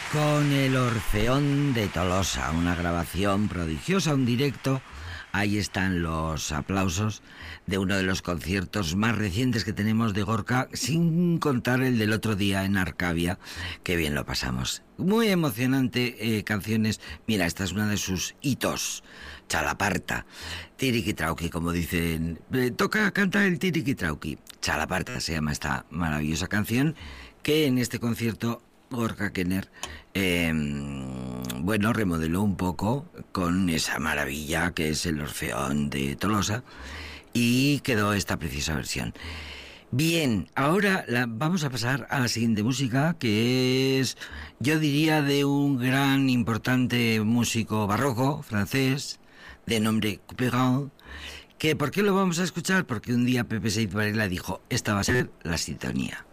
Con el Orfeón de Tolosa, una grabación prodigiosa, un directo. Ahí están los aplausos de uno de los conciertos más recientes que tenemos de Gorka, sin contar el del otro día en Arcavia. Qué bien lo pasamos. Muy emocionante, canciones. Mira, esta es una de sus hitos. Chalaparta. Tiriquitrauqui, como dicen. Canta el Tiriquitrauqui. Chalaparta se llama esta maravillosa canción que en este concierto Gorka Kenner remodeló un poco con esa maravilla que es el Orfeón de Tolosa y quedó esta preciosa versión. Bien, ahora vamos a pasar a la siguiente música, que es, yo diría, de un gran importante músico barroco francés de nombre Couperin. ¿Por qué lo vamos a escuchar? Porque un día Pepe Saiz Varela dijo, esta va a ser la sintonía.